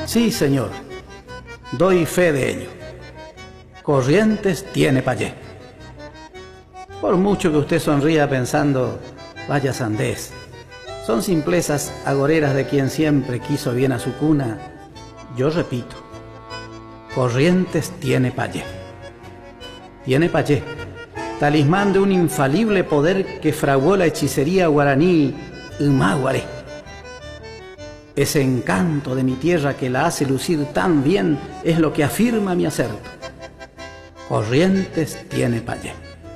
Sí, señor, doy fe de ello. Corrientes tiene payé. Por mucho que usted sonría pensando, vaya sandez, son simplezas agoreras de quien siempre quiso bien a su cuna. Yo repito, Corrientes tiene payé. Tiene payé, talismán de un infalible poder que fraguó la hechicería guaraní Humáguaré. Ese encanto de mi tierra que la hace lucir tan bien es lo que afirma mi acerto. Corrientes tiene payé.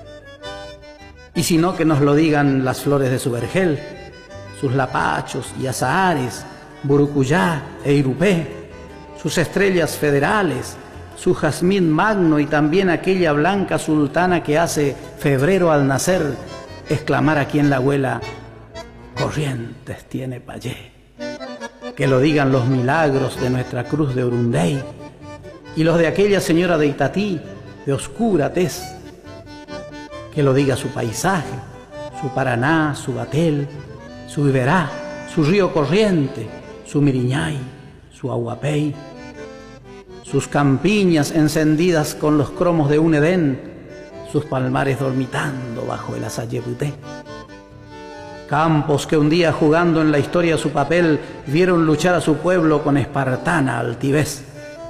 Y si no, que nos lo digan las flores de su vergel, sus lapachos y azahares, burucuyá e irupé, sus estrellas federales, su jazmín magno y también aquella blanca sultana que hace febrero al nacer exclamar a quien la abuela, Corrientes tiene payé. Que lo digan los milagros de nuestra cruz de Urundey y los de aquella señora de Itatí, de oscura tez. Que lo diga su paisaje, su Paraná, su Batel, su Iberá, su río corriente, su Miriñay, su Aguapey, sus campiñas encendidas con los cromos de un Edén, sus palmares dormitando bajo el azayebuté. Campos que un día jugando en la historia su papel vieron luchar a su pueblo con espartana altivez.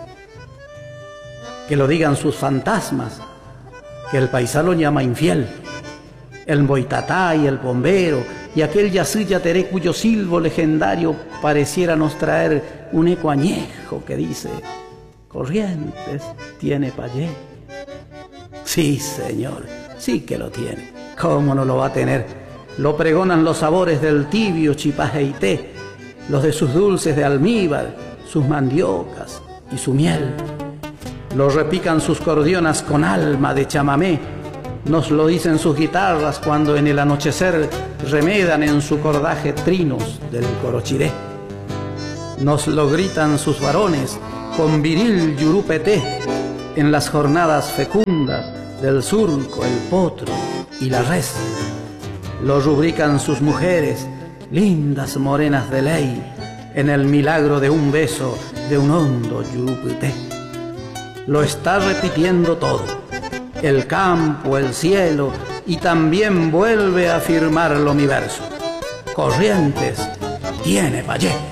Que lo digan sus fantasmas, que el paisano lo llama infiel, el Boitatá y el Bombero y aquel Yací Yateré cuyo silbo legendario pareciera nos traer un eco añejo que dice, Corrientes tiene payé. Sí, señor, sí que lo tiene. ¿Cómo no lo va a tener? Lo pregonan los sabores del tibio chipajeité, los de sus dulces de almíbar, sus mandiocas y su miel. Lo repican sus cordionas con alma de chamamé, nos lo dicen sus guitarras cuando en el anochecer remedan en su cordaje trinos del corochiré. Nos lo gritan sus varones con viril yurupeté en las jornadas fecundas del surco, el potro y la res. Lo rubrican sus mujeres, lindas morenas de ley, en el milagro de un beso de un hondo yurupeté. Lo está repitiendo todo, el campo, el cielo, y también vuelve a afirmarlo mi verso. Corrientes tiene payé.